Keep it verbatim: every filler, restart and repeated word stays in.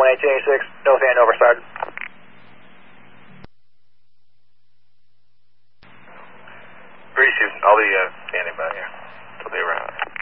eighteen eighty-six, North Andover started. Greasy, I'll be uh, standing by here until they arrive.